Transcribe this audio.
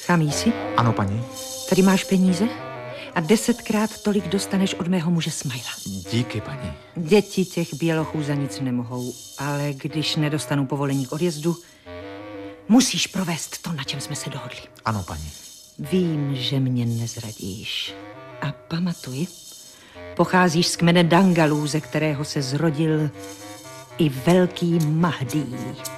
Sám jsi? Ano, paní. Tady máš peníze a 10krát tolik dostaneš od mého muže Smajla. Díky, paní. Děti těch bělochů za nic nemohou, ale když nedostanu povolení k odjezdu, musíš provést to, na čem jsme se dohodli. Ano, paní. Vím, že mě nezradíš. A pamatuj, pocházíš z kmene Dangalů, ze kterého se zrodil i velký Mahdí.